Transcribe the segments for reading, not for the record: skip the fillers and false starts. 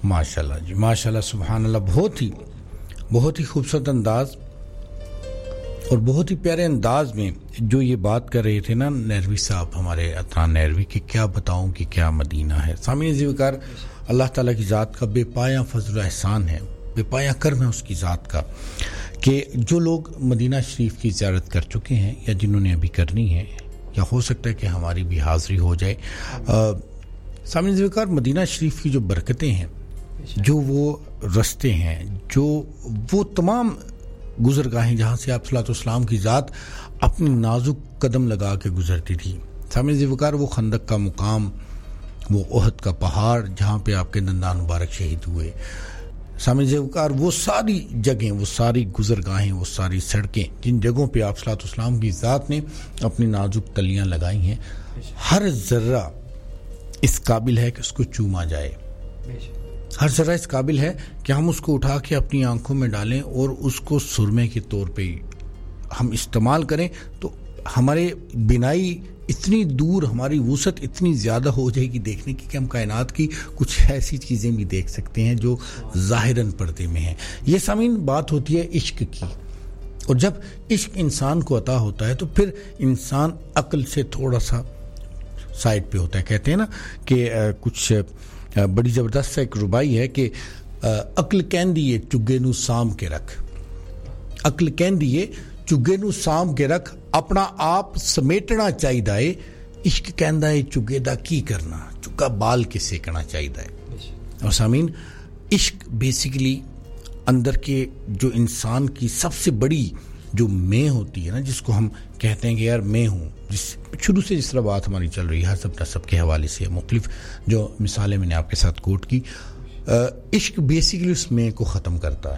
ماشاءاللہ جی ماشاءاللہ سبحان اللہ. بہت ہی خوبصورت انداز اور بہت ہی پیارے انداز میں جو یہ بات کر رہے تھے نا نیروی صاحب, ہمارے عطران نیروی, کہ کیا بتاؤں کہ کیا مدینہ ہے. سامعین ذوالفقار, اللہ تعالیٰ کی ذات کا بے پایہ فضل و احسان ہے, بے پایہ کرم ہے اس کی ذات کا, کہ جو لوگ مدینہ شریف کی زیارت کر چکے ہیں یا جنہوں نے ابھی کرنی ہے, یا ہو سکتا ہے کہ ہماری بھی حاضری ہو جائے. سامعین ذوالفقار, مدینہ شریف کی جو برکتیں ہیں, جو وہ رستے ہیں, جو وہ تمام گزرگاہیں جہاں سے آپ صلی اللہ علیہ وسلم کی ذات اپنی نازک قدم لگا کے گزرتی تھی. سامعین ذوالفقار, وہ خندق کا مقام, وہ احد کا پہاڑ جہاں پہ آپ کے دندان مبارک شہید ہوئے. سامعین ذوالفقار, وہ ساری جگہیں, وہ ساری گزرگاہیں, وہ ساری سڑکیں جن جگہوں پہ آپ صلی اللہ علیہ وسلم کی ذات نے اپنی نازک تلیاں لگائی ہیں, ہر ذرہ اس قابل ہے کہ اس کو چوما جائے. ہر ذرہ اس قابل ہے کہ ہم اس کو اٹھا کے اپنی آنکھوں میں ڈالیں اور اس کو سرمے کے طور پہ ہم استعمال کریں, تو ہمارے بینائی اتنی دور, ہماری وسعت اتنی زیادہ ہو جائے گی دیکھنے کی کہ ہم کائنات کی کچھ ایسی چیزیں بھی دیکھ سکتے ہیں جو ظاہراً پردے میں ہیں. یہ سامعین بات ہوتی ہے عشق کی, اور جب عشق انسان کو عطا ہوتا ہے تو پھر انسان عقل سے تھوڑا سا سائڈ پہ ہوتا ہے. کہتے ہیں نا کہ کچھ بڑی زبردست ایک ربائی ہے کہ عقل کہندی ہے چگے نو سام کے رکھ, عقل کہندی ہے چگے نو سام کے رکھ, اپنا آپ سمیٹنا چاہیے, عشق کہندا ہے چگے دا کی کرنا, چگا بال کے سیکنا چاہیے. اور سامعین, عشق بیسیکلی اندر کے جو انسان کی سب سے بڑی جو میں ہوتی ہے نا, جس کو ہم کہتے ہیں کہ یار میں ہوں, جس شروع سے جس طرح بات ہماری چل رہی ہے حسب نسب کے حوالے سے, مختلف جو مثالیں میں نے آپ کے ساتھ کوٹ کی, عشق بیسیکلی اس میں کو ختم کرتا ہے.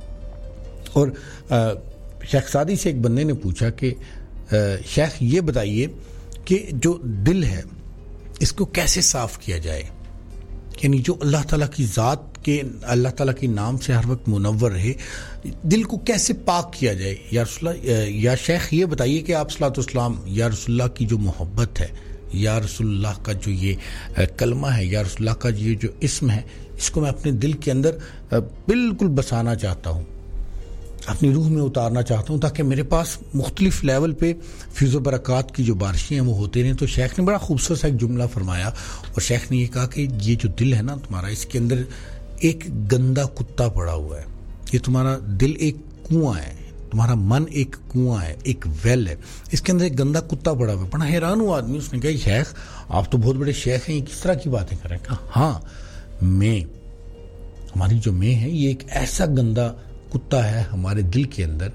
اور شیخ سعدی سے ایک بندے نے پوچھا کہ شیخ یہ بتائیے کہ جو دل ہے اس کو کیسے صاف کیا جائے, یعنی جو اللہ تعالیٰ کی ذات کے, اللہ تعالیٰ کے نام سے ہر وقت منور رہے, دل کو کیسے پاک کیا جائے. یا رسول اللہ, یا شیخ یہ بتائیے کہ آپ صلی اللہ علیہ وسلم, یا رسول اللہ کی جو محبت ہے, یا رسول اللہ کا جو یہ کلمہ ہے, یا رسول اللہ کا یہ جو اسم ہے, اس کو میں اپنے دل کے اندر بالکل بسانا چاہتا ہوں, اپنی روح میں اتارنا چاہتا ہوں, تاکہ میرے پاس مختلف لیول پہ فیض و برکات کی جو بارشیں ہیں وہ ہوتے رہیں. تو شیخ نے بڑا خوبصورت سا ایک جملہ فرمایا, اور شیخ نے یہ کہا کہ یہ جو دل ہے نا تمہارا, اس کے اندر ایک گندا کتا پڑا ہوا ہے. یہ تمہارا دل ایک کنواں ہے, تمہارا من ایک کنواں ہے, ایک ویل ہے, اس کے اندر ایک گندا کتا پڑا ہوا ہے. بڑا حیران ہوا آدمی, اس نے کہا شیخ آپ تو بہت بڑے شیخ ہیں, یہ کس طرح کی باتیں کر رہے ہیں. کہا ہاں, میں, ہماری جو میں ہے یہ ایک ایسا گندا کتا ہے ہمارے دل کے اندر,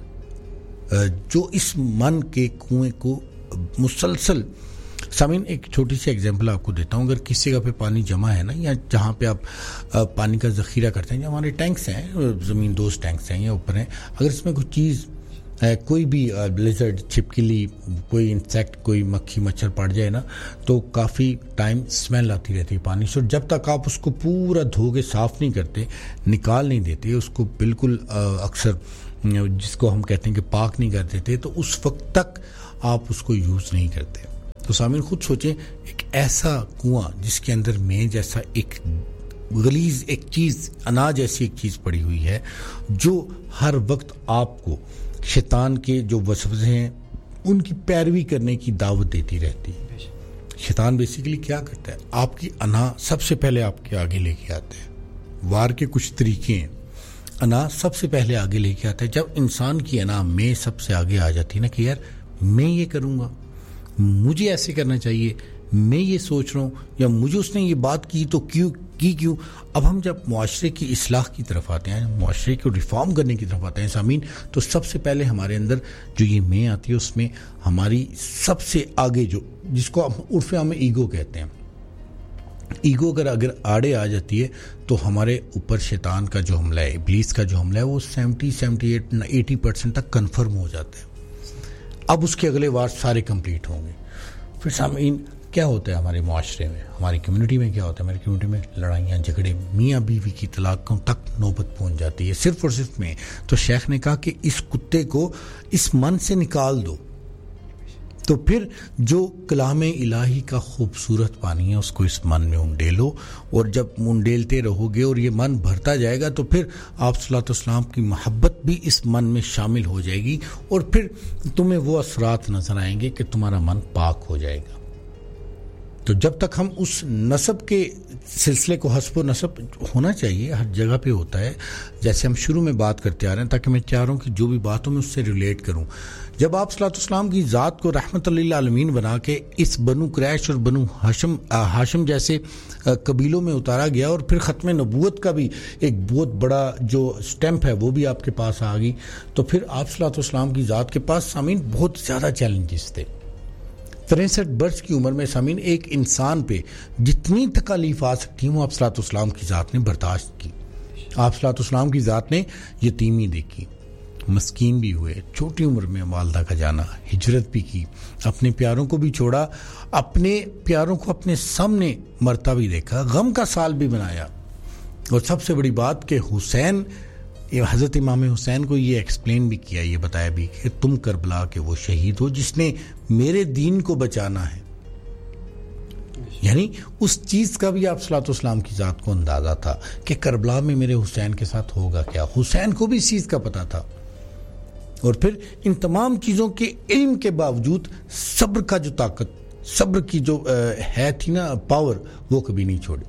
جو اس من کے کنویں کو مسلسل. سامعین, ایک چھوٹی سی ایگزامپل آپ کو دیتا ہوں. اگر کسی جگہ پہ پانی جمع ہے نا, یا جہاں پہ آپ پانی کا ذخیرہ کرتے ہیں, جو ہمارے ٹینکس ہیں, زمین دوز ٹینکس ہیں یا اوپر ہیں, اگر اس میں کوئی چیز, کوئی بھی بلیزرڈ, چھپکلی, کوئی انسیکٹ, کوئی مکھی مچھر پڑ جائے نا, تو کافی ٹائم اسمیل آتی رہتی ہے پانی سے. اور جب تک آپ اس کو پورا دھو کے صاف نہیں کرتے, نکال نہیں دیتے اس کو, بالکل اکثر جس کو ہم کہتے ہیں کہ پاک نہیں کر دیتے, تو اس وقت تک آپ اس کو یوز نہیں کرتے. تو سامعین خود سوچیں, ایک ایسا کنواں جس کے اندر میں جیسا ایک غلیظ ایک چیز, اناج ایسی ایک چیز پڑی ہوئی ہے, جو ہر وقت آپ کو شیطان کے جو وسوسے ہیں ان کی پیروی کرنے کی دعوت دیتی رہتی ہے. شیطان بیسیکلی کیا کرتا ہے, آپ کی انا سب سے پہلے آپ کے آگے لے کے آتا ہے. وار کے کچھ طریقے ہیں, انا سب سے پہلے آگے لے کے آتا ہے. جب انسان کی انا میں سب سے آگے آ جاتی ہے نا, کہ یار میں یہ کروں گا, مجھے ایسے کرنا چاہیے, میں یہ سوچ رہا ہوں, یا مجھے اس نے یہ بات کی تو کیوں. اب ہم جب معاشرے کی اصلاح کی طرف آتے ہیں, معاشرے کو ریفارم کرنے کی طرف آتے ہیں سامعین, تو سب سے پہلے ہمارے اندر جو یہ میں آتی ہے, اس میں ہماری سب سے آگے جو, جس کو عرف عام میں ایگو کہتے ہیں, ایگو اگر آڑے آ جاتی ہے تو ہمارے اوپر شیطان کا جو حملہ ہے, ابلیس کا جو حملہ ہے, وہ 70-80% تک کنفرم ہو جاتا ہے. اب اس کے اگلے وار سارے کمپلیٹ ہوں گے. پھر سامعین کیا ہوتا ہے ہمارے معاشرے میں, ہماری کمیونٹی میں کیا ہوتا ہے, ہماری کمیونٹی میں لڑائیاں جھگڑے, میاں بیوی کی طلاقوں تک نوبت پہنچ جاتی ہے, صرف اور صرف میں. تو شیخ نے کہا کہ اس کتے کو اس من سے نکال دو, تو پھر جو کلام الہی کا خوبصورت پانی ہے اس کو اس من میں انڈیلو، اور جب انڈیلتے رہو گے اور یہ من بھرتا جائے گا تو پھر آپ صلی اللہ علیہ وسلم کی محبت بھی اس من میں شامل ہو جائے گی، اور پھر تمہیں وہ اثرات نظر آئیں گے کہ تمہارا من پاک ہو جائے گا۔ تو جب تک ہم اس نسب کے سلسلے کو، حسب و نسب ہونا چاہیے، ہر جگہ پہ ہوتا ہے، جیسے ہم شروع میں بات کرتے آ رہے ہیں، تاکہ میں چاہ رہا ہوں کہ جو بھی بات ہوں میں اس سے ریلیٹ کروں۔ جب آپ صلی اللہ علیہ وسلم کی ذات کو رحمت للعالمین بنا کے اس بنو قریش اور بنو ہاشم جیسے قبیلوں میں اتارا گیا، اور پھر ختم نبوت کا بھی ایک بہت بڑا جو سٹیمپ ہے وہ بھی آپ کے پاس آ گئی، تو پھر آپ صلی اللہ علیہ وسلم کی ذات کے پاس سامعین بہت زیادہ چیلنجز تھے۔ 63 برس کی عمر میں سامعین ایک انسان پہ جتنی تکالیف آ سکتی ہیں وہ آپ صلی اللہ علیہ وسلم کی ذات نے برداشت کی۔ آپ صلی اللہ علیہ وسلم کی ذات نے یتیمی دیکھی، مسکین بھی ہوئے، چھوٹی عمر میں والدہ کا جانا، ہجرت بھی کی، اپنے پیاروں کو بھی چھوڑا، اپنے پیاروں کو اپنے سامنے مرتا بھی دیکھا، غم کا سال بھی بنایا، اور سب سے بڑی بات کہ حسین، حضرت امام حسین کو یہ ایکسپلین بھی کیا، یہ بتایا بھی کہ تم کربلا کے وہ شہید ہو جس نے میرے دین کو بچانا ہے۔ یعنی اس چیز کا بھی آپ صلی اللہ علیہ وسلم کی ذات کو اندازہ تھا کہ کربلا میں میرے حسین کے ساتھ ہوگا کیا۔ حسین کو بھی اس چیز کا پتہ تھا، اور پھر ان تمام چیزوں کے علم کے باوجود صبر کا جو طاقت، صبر کی جو ہے تھی نا پاور، وہ کبھی نہیں چھوڑی۔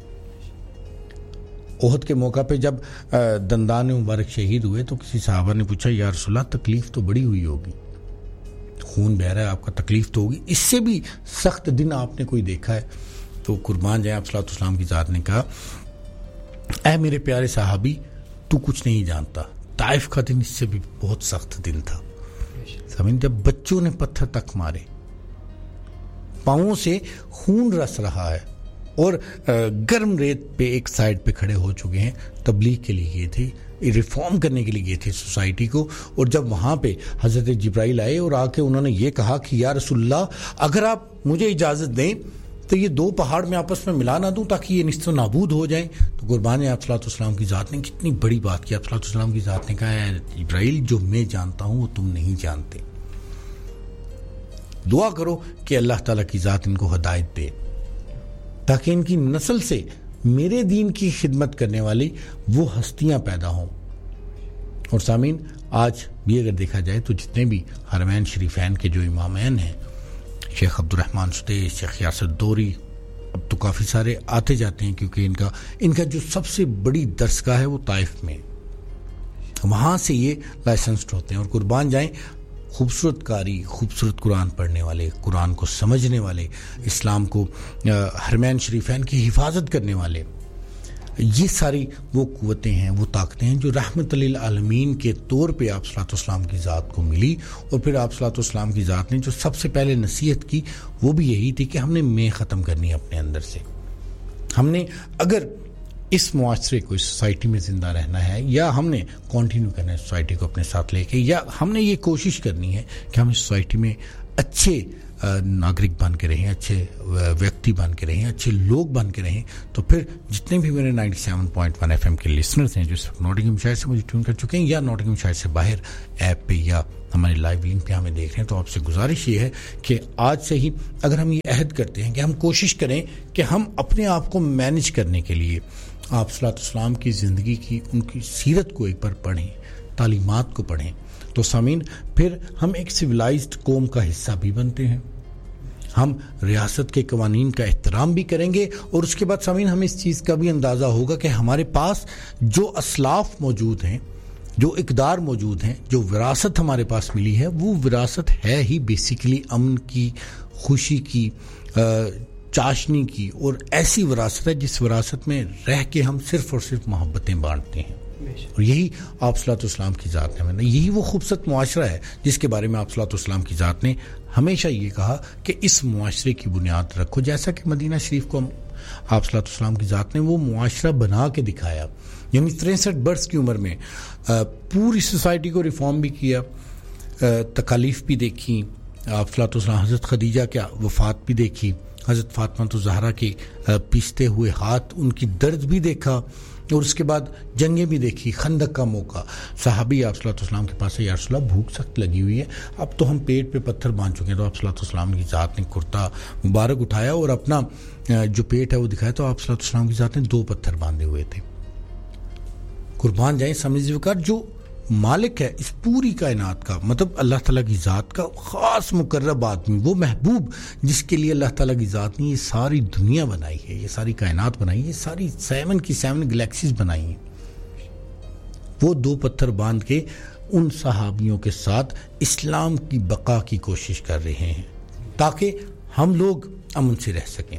احد کے موقع پہ جب دندان مبارک شہید ہوئے تو کسی صحابہ نے پوچھا یا رسول اللہ تکلیف تو بڑی ہوئی ہوگی، خون بہ رہا ہے آپ کا، تکلیف تو ہوگی، اس سے بھی سخت دن آپ نے کوئی دیکھا ہے؟ تو قربان جائیں آپ صلی اللہ علیہ وسلم کی ذات نے کہا اے میرے پیارے صحابی تو کچھ نہیں جانتا، طائف کا دن اس سے بھی بہت سخت دن تھا۔ سمجھ، جب بچوں نے پتھر تک مارے، پاؤں سے خون رس رہا ہے، اور گرم ریت پہ ایک سائڈ پہ کھڑے ہو چکے ہیں، تبلیغ کے لیے گئے تھے، ریفارم کرنے کے لیے گئے تھے سوسائٹی کو، اور جب وہاں پہ حضرت جبرائیل آئے اور آ کے انہوں نے یہ کہا کہ یا رسول اللہ اگر آپ مجھے اجازت دیں تو یہ دو پہاڑ میں آپس میں ملا نہ دوں تاکہ یہ نیست و نابود ہو جائیں، تو قربان ہے آپ صلی اللہ علیہ وسلم کی ذات نے کتنی بڑی بات کی۔ آپ صلی اللہ علیہ وسلم کی ذات نے کہا ہے جبرائیل جو میں جانتا ہوں وہ تم نہیں جانتے، دعا کرو کہ اللہ تعالیٰ کی ذات ان کو ہدایت دے تاکہ ان کی نسل سے میرے دین کی خدمت کرنے والی وہ ہستیاں پیدا ہوں۔ اور سامعین آج بھی اگر دیکھا جائے تو جتنے بھی حرمین شریفین کے جو امامین ہیں، شیخ عبد الرحمن سدیس، شیخ یاسر دوری، اب تو کافی سارے آتے جاتے ہیں کیونکہ ان کا جو سب سے بڑی درسگاہ ہے وہ طائف میں، وہاں سے یہ لائسنسڈ ہوتے ہیں، اور قربان جائیں خوبصورت قاری، خوبصورت قرآن پڑھنے والے، قرآن کو سمجھنے والے، اسلام کو حرمین شریفین کی حفاظت کرنے والے، یہ ساری وہ قوتیں ہیں، وہ طاقتیں ہیں جو رحمت للعالمین کے طور پہ آپ صلی اللہ علیہ وسلم کی ذات کو ملی۔ اور پھر آپ صلی اللہ علیہ وسلم کی ذات نے جو سب سے پہلے نصیحت کی وہ بھی یہی تھی کہ ہم نے میں ختم کرنی ہے اپنے اندر سے۔ ہم نے اگر اس معاشرے کو، اس سوسائٹی میں زندہ رہنا ہے، یا ہم نے کنٹینیو کرنا ہے سوسائٹی کو اپنے ساتھ لے کے، یا ہم نے یہ کوشش کرنی ہے کہ ہم اس سوسائٹی میں اچھے ناگرک بن کے رہیں، اچھے ویکتی بن کے رہیں، اچھے لوگ بن کے رہیں، تو پھر جتنے بھی میرے 97.1 FM کے لسنرز ہیں جو صرف ناٹنگھم شائر سے مجھے ٹیون کر چکے ہیں یا ناٹنگھم شائر سے باہر ایپ پہ یا ہمارے لائیو لنک پہ ہمیں دیکھ رہے ہیں، تو آپ سے گزارش یہ ہے کہ آج سے ہی اگر ہم یہ عہد کرتے ہیں کہ ہم کوشش کریں کہ ہم اپنے آپ کو مینج کرنے کے لیے آپ صلی اللہ علیہ وسلم کی زندگی کی، ان کی سیرت کو ایک بار پڑھیں، تعلیمات کو پڑھیں، تو سامعین پھر ہم ایک سویلائزڈ قوم کا حصہ بھی بنتے ہیں، ہم ریاست کے قوانین کا احترام بھی کریں گے، اور اس کے بعد سامعین ہمیں اس چیز کا بھی اندازہ ہوگا کہ ہمارے پاس جو اسلاف موجود ہیں، جو اقدار موجود ہیں، جو وراثت ہمارے پاس ملی ہے، وہ وراثت ہے ہی بیسیکلی امن کی، خوشی کی، چاشنی کی، اور ایسی وراثت ہے جس وراثت میں رہ کے ہم صرف اور صرف محبتیں بانٹتے ہیں، اور یہی آپ صلی اللہ علیہ وسلم کی ذات نے، یہی وہ خوبصورت معاشرہ ہے جس کے بارے میں آپ صلی اللہ علیہ وسلم کی ذات نے ہمیشہ یہ کہا کہ اس معاشرے کی بنیاد رکھو، جیسا کہ مدینہ شریف کو آپ صلی اللہ علیہ وسلم کی ذات نے وہ معاشرہ بنا کے دکھایا، یعنی 63 برس کی عمر میں پوری سوسائٹی کو ریفارم بھی کیا، تکالیف بھی دیکھی، آپ صلی اللہ علیہ وسلم حضرت خدیجہ کی وفات بھی دیکھی، حضرت فاطمہ الزہرا کے پیستے ہوئے ہاتھ، ان کی درد بھی دیکھا، اور اس کے بعد جنگیں بھی دیکھی. خندق کا موقع, صحابی آپ صلی اللہ علیہ وسلم کے پاس ہے, یا رسول اللہ بھوک سخت لگی ہوئی ہے, اب تو ہم پیٹ پہ پتھر باندھ چکے ہیں. تو آپ صلی اللہ علیہ وسلم کی ذات نے کرتا مبارک اٹھایا اور اپنا جو پیٹ ہے وہ دکھایا, تو آپ صلی اللہ علیہ وسلم کی ذات نے 2 پتھر باندھے ہوئے تھے. قربان جائیں سمجھ وقار جو مالک ہے اس پوری کائنات کا, مطلب اللہ تعالیٰ کی ذات کا خاص مقرب آدمی, وہ محبوب جس کے لیے اللہ تعالیٰ کی ذات نے یہ ساری دنیا بنائی ہے, یہ ساری کائنات بنائی ہے, یہ ساری 7 کی 7 گلیکسیز بنائی ہیں, وہ 2 پتھر باندھ کے ان صحابیوں کے ساتھ اسلام کی بقا کی کوشش کر رہے ہیں تاکہ ہم لوگ امن سے رہ سکیں.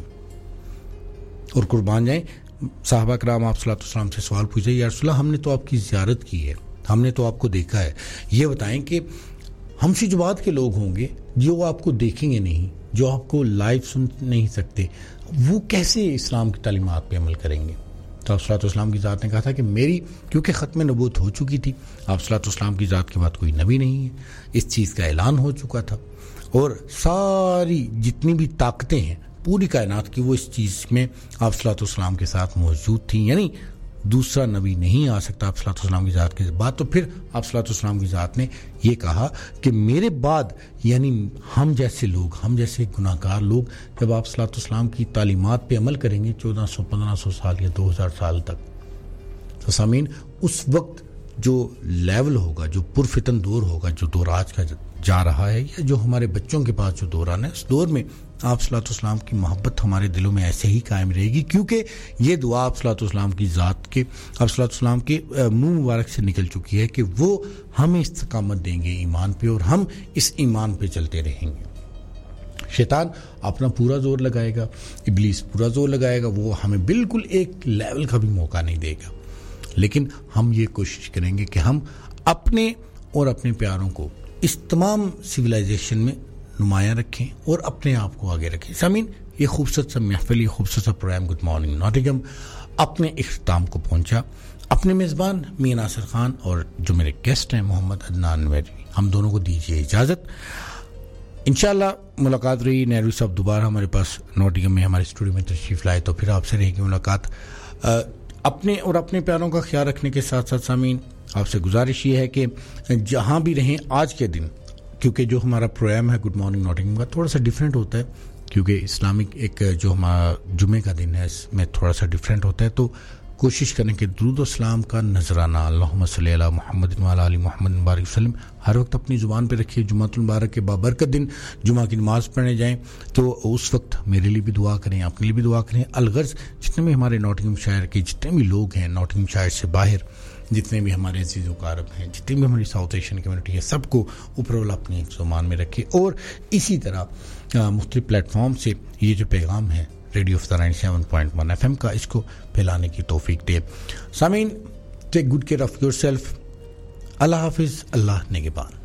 اور قربان جائیں صحابہ کرام آپ صلی اللہ علیہ وسلم سے سوال پوچھے, یا رسول اللہ ہم نے تو آپ کی زیارت کی ہے, ہم نے تو آپ کو دیکھا ہے, یہ بتائیں کہ ہم سی جماعت کے لوگ ہوں گے جو آپ کو دیکھیں گے نہیں, جو آپ کو لائیو سن نہیں سکتے, وہ کیسے اسلام کی تعلیمات پہ عمل کریں گے؟ تو آپ صلی اللہ علیہ وسلم کی ذات نے کہا تھا کہ میری کیونکہ ختم نبوت ہو چکی تھی, آپ صلی اللہ علیہ وسلم کی ذات کے بعد کوئی نبی نہیں ہے, اس چیز کا اعلان ہو چکا تھا, اور ساری جتنی بھی طاقتیں ہیں پوری کائنات کی وہ اس چیز میں آپ صلی اللہ علیہ وسلم کے ساتھ موجود تھیں, یعنی دوسرا نبی نہیں آ سکتا آپ صلی اللہ علیہ وسلم کی ذات کے بعد. تو پھر آپ صلی اللہ علیہ وسلم کی ذات نے یہ کہا کہ میرے بعد یعنی ہم جیسے لوگ, ہم جیسے گناہ گار لوگ جب آپ صلی اللہ علیہ وسلم کی تعلیمات پہ عمل کریں گے 1400-1500 سال یا 2000 سال تک, تو سامعین اس وقت جو لیول ہوگا, جو پرفتن دور ہوگا, جو دور آج کا جا رہا ہے یا جو ہمارے بچوں کے پاس جو دور آنا ہے, اس دور میں آپ صلی اللہ علیہ وسلم کی محبت ہمارے دلوں میں ایسے ہی قائم رہے گی, کیونکہ یہ دعا آپ صلی اللہ علیہ وسلم کی ذات کے, آپ صلی اللہ علیہ وسلم کے منہ مبارک سے نکل چکی ہے کہ وہ ہمیں استقامت دیں گے ایمان پہ, اور ہم اس ایمان پہ چلتے رہیں گے. شیطان اپنا پورا زور لگائے گا, ابلیس پورا زور لگائے گا, وہ ہمیں بالکل ایک لیول کا بھی موقع نہیں دے گا, لیکن ہم یہ کوشش کریں گے کہ ہم اپنے اور اپنے پیاروں کو اس تمام سویلائزیشن میں نمایاں رکھیں اور اپنے آپ کو آگے رکھیں. سامعین یہ خوبصورت سا محفل, یہ خوبصورت سا پروگرام گڈ مارننگ ناٹنگھم اپنے اختتام کو پہنچا. اپنے میزبان میاں ناصر خان اور جو میرے گیسٹ ہیں محمد عدنان نویری, ہم دونوں کو دیجیے اجازت. انشاءاللہ ملاقات رہی. نیروی صاحب دوبارہ ہمارے پاس ناٹنگھم میں ہمارے اسٹوڈیو میں تشریف لائے, تو پھر آپ سے رہے گی ملاقات. اپنے اور اپنے پیاروں کا خیال رکھنے کے ساتھ ساتھ سامعین آپ سے گزارش یہ ہے کہ جہاں بھی رہیں آج کے دن, کیونکہ جو ہمارا پروگرام ہے گڈ مارننگ ناٹنگھم کا تھوڑا سا ڈیفرنٹ ہوتا ہے, کیونکہ اسلامک ایک جو ہمارا جمعے کا دن ہے اس میں تھوڑا سا ڈیفرنٹ ہوتا ہے, تو کوشش کریں کہ درود و سلام کا نذرانہ اللہم صلی علی محمد وعلی آل محمد مبارک وسلم ہر وقت اپنی زبان پہ رکھیے. جمعۃ المبارک کے بابرکت دن جمعہ کی نماز پڑھنے جائیں تو اس وقت میرے لیے بھی دعا کریں, اپنے لیے بھی دعا کریں. الغرض جتنے بھی ہمارے ناٹنگھم شہر کے جتنے بھی لوگ ہیں, ناٹنگھم شہر سے باہر جتنے بھی ہمارے عزیز و اقارب ہیں, جتنی بھی ہماری ساؤتھ ایشین کمیونٹی ہے, سب کو اوپر والا اپنی زبان میں رکھے. اور اسی طرح مختلف پلیٹ فارم سے یہ جو پیغام ہے ریڈیو آف دا 97.1 FM کا, اس کو پھیلانے کی توفیق دے. سامعین take good care of your self. اللہ حافظ, اللہ نگہبان.